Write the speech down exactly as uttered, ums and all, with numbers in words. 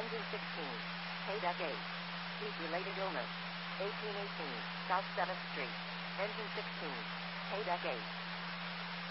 Engine sixteen. K-Duck eight. Heat-related illness. eighteen eighteen, South seventh Street. Engine sixteen. K-Duck eight.